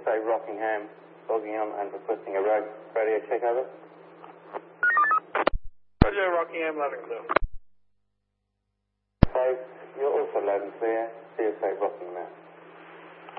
CSA Rockingham, logging on and requesting a radio check, over. Roger, Rockingham, loud and clear. So, you're also loud and clear, CSA Rockingham.